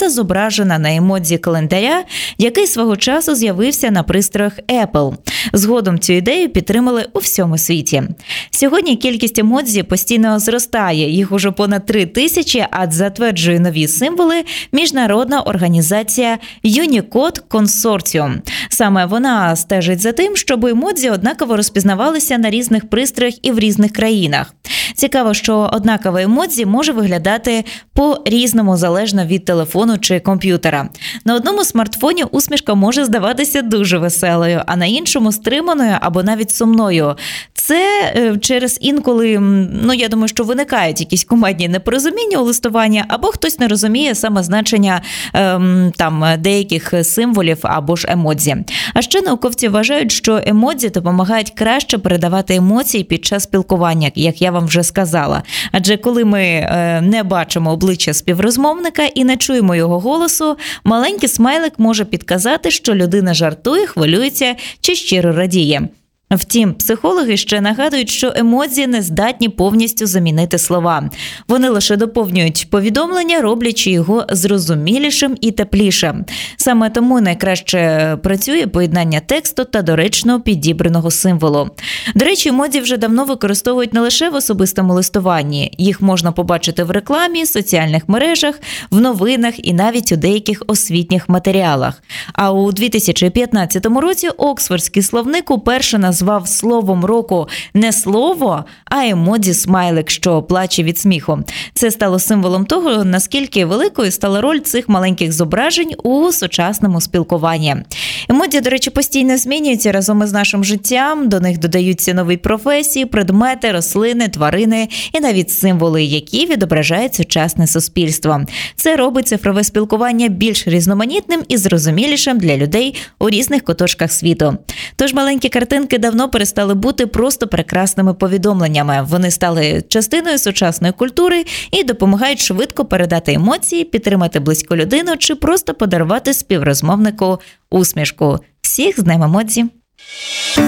дата зображена на емодзі календаря, який свого часу з'явився на пристроях Apple. Згодом цю ідею підтримали у всьому світі. Сьогодні кількість емодзі постійно зростає, їх уже понад 3000, а затверджує нові символи міжнародна організація Unicode Consortium. Саме вона стежить за тим, щоб емодзі однаково розпізнавалися на різних пристроях і в різних країнах. Цікаво, що однакове емодзі може виглядати по-різному залежно від телефону чи комп'ютера. На одному смартфоні усмішка може здаватися дуже веселою, а на іншому стриманою або навіть сумною. Це через інколи, я думаю, що виникають якісь кумедні непорозуміння у листуванні, або хтось не розуміє саме значення деяких символів або ж емодзі. А ще науковці вважають, що емодзі допомагають краще передавати емоції під час спілкування, як я вам вже сказала. Адже коли ми не бачимо обличчя співрозмовника і не чуємо його голосу, маленький смайлик може підказати, що людина жартує, хвилюється чи щиро радіє. Втім, психологи ще нагадують, що емодзі не здатні повністю замінити слова. Вони лише доповнюють повідомлення, роблячи його зрозумілішим і теплішим. Саме тому найкраще працює поєднання тексту та доречно підібраного символу. До речі, емодзі вже давно використовують не лише в особистому листуванні. Їх можна побачити в рекламі, соціальних мережах, в новинах і навіть у деяких освітніх матеріалах. А у 2015 році Оксфордський словник уперше назвав словом року не слово, а емодзі-смайлик, що плаче від сміху. Це стало символом того, наскільки великою стала роль цих маленьких зображень у сучасному спілкуванні. Емодзі, до речі, постійно змінюються разом із нашим життям, до них додаються нові професії, предмети, рослини, тварини і навіть символи, які відображають сучасне суспільство. Це робить цифрове спілкування більш різноманітним і зрозумілішим для людей у різних куточках світу. Тож маленькі картинки давно перестали бути просто прекрасними повідомленнями. Вони стали частиною сучасної культури і допомагають швидко передати емоції, підтримати близьку людину чи просто подарувати співрозмовнику усмішку. Всіх з Днем емодзі!